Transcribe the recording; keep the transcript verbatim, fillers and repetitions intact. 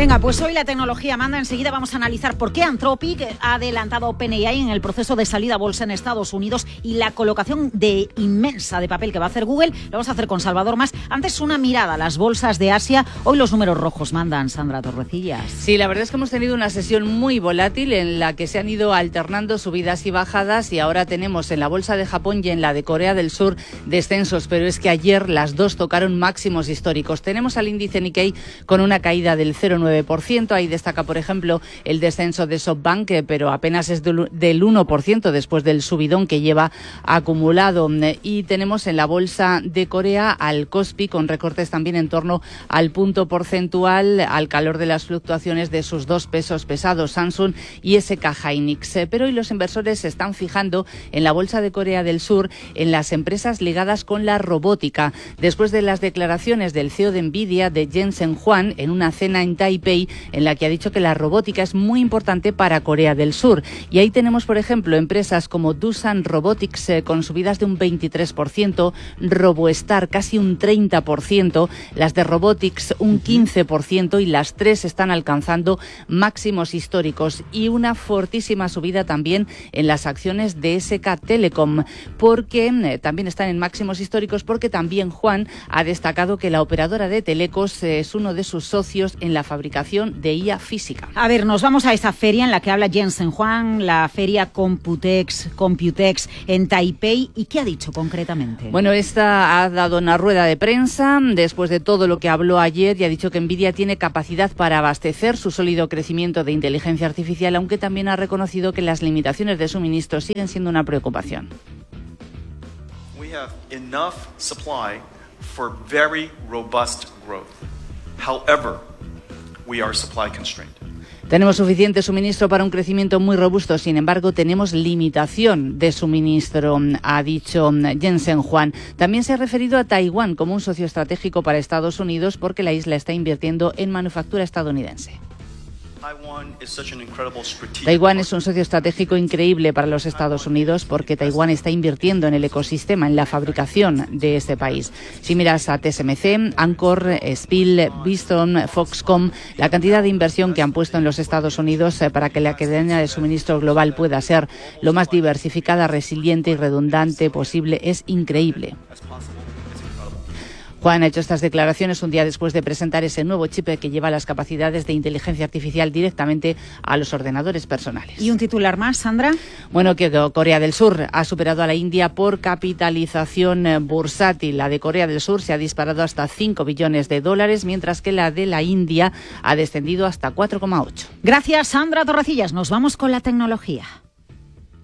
Venga, pues hoy la tecnología manda. Enseguida vamos a analizar por qué Anthropic ha adelantado OpenAI en el proceso de salida a bolsa en Estados Unidos y la colocación de inmensa de papel que va a hacer Google. Lo vamos a hacer con Salvador Mas. Antes, una mirada a las bolsas de Asia. Hoy los números rojos mandan, Sandra Torrecillas. Sí, la verdad es que hemos tenido una sesión muy volátil en la que se han ido alternando subidas y bajadas, y ahora tenemos en la bolsa de Japón y en la de Corea del Sur descensos, pero es que ayer las dos tocaron máximos históricos. Tenemos al índice Nikkei con una caída del cero coma nueve por ciento. Ahí destaca, por ejemplo, el descenso de SoftBank, pero apenas es del uno por ciento después del subidón que lleva acumulado. Y tenemos en la bolsa de Corea al Kospi con recortes también en torno al punto porcentual, al calor de las fluctuaciones de sus dos pesos pesados, Samsung y S K Hynix. Pero hoy los inversores se están fijando en la bolsa de Corea del Sur en las empresas ligadas con la robótica, después de las declaraciones del C E O de Nvidia, de Jensen Huang, en una cena en Taipei, en la que ha dicho que la robótica es muy importante para Corea del Sur. Y ahí tenemos, por ejemplo, empresas como Doosan Robotics eh, con subidas de un veintitrés por ciento, RoboStar casi un treinta por ciento, las de Robotics un quince por ciento, y las tres están alcanzando máximos históricos. Y una fortísima subida también en las acciones de S K Telecom, porque eh, también están en máximos históricos, porque también Juan ha destacado que la operadora de telecos eh, es uno de sus socios en la fabricación de I A física. A ver, nos vamos a esa feria en la que habla Jensen Huang, la feria Computex, Computex en Taipei. ¿Y qué ha dicho concretamente? Bueno, esta ha dado una rueda de prensa después de todo lo que habló ayer, y ha dicho que Nvidia tiene capacidad para abastecer su sólido crecimiento de inteligencia artificial, aunque también ha reconocido que las limitaciones de suministro siguen siendo una preocupación. We have enough supply for very robust growth. However, we are supply constrained. Tenemos suficiente suministro para un crecimiento muy robusto, sin embargo, tenemos limitación de suministro, ha dicho Jensen Huang. También se ha referido a Taiwán como un socio estratégico para Estados Unidos, porque la isla está invirtiendo en manufactura estadounidense. Taiwán es un socio estratégico increíble para los Estados Unidos, porque Taiwán está invirtiendo en el ecosistema, en la fabricación de este país. Si miras a T S M C, Anchor, Spill, Viston, Foxconn, la cantidad de inversión que han puesto en los Estados Unidos para que la cadena de suministro global pueda ser lo más diversificada, resiliente y redundante posible es increíble. Juan ha hecho estas declaraciones un día después de presentar ese nuevo chip que lleva las capacidades de inteligencia artificial directamente a los ordenadores personales. ¿Y un titular más, Sandra? Bueno, que Corea del Sur ha superado a la India por capitalización bursátil. La de Corea del Sur se ha disparado hasta cinco billones de dólares, mientras que la de la India ha descendido hasta cuatro coma ocho. Gracias, Sandra Torrecillas. Nos vamos con la tecnología.